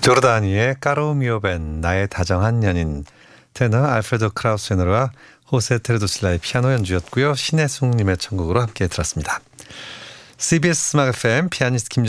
조르다니의 까로미오벤 나의 다정한 연인, 테너 알프레도 크라우스너와 호세 테르도실라의 피아노 연주였고요. 신혜숙님의 천곡으로 함께 들었습니다. CBS 음악 FM 피아니스트